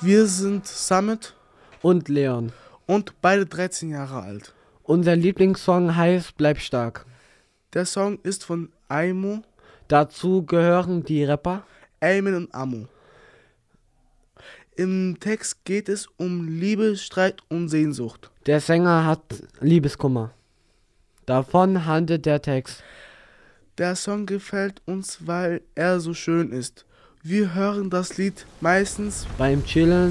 Wir sind Samit und Leon. und beide 13 Jahre alt. Unser Lieblingssong heißt Bleib stark. Der Song ist von Aimo, Dazu gehören die Rapper Ayman und Amo. Im Text geht es um Liebe, Streit und Sehnsucht. Der Sänger hat Liebeskummer. Davon handelt der Text. Der Song gefällt uns, weil er so schön ist. Wir hören das Lied meistens Beim Chillen